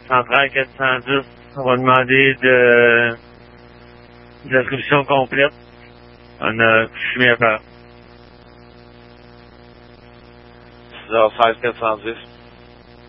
centrale 410. On va demander de l'attribution complète. On a fumé à part. 6h16 410.